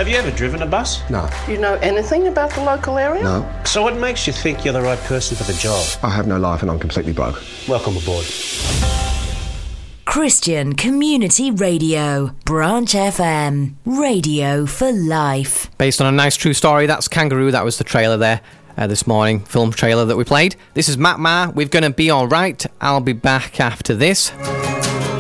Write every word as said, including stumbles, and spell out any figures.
Have you ever driven a bus? No. Do you know anything about the local area? No. So what makes you think you're the right person for the job? I have no life and I'm completely broke. Welcome aboard. Christian Community Radio, Branch F M, radio for life. Based on a nice true story, that's Kangaroo. That was the trailer there uh, this morning, film trailer that we played. This is Matt Ma. We're going to be all right. I'll be back after this.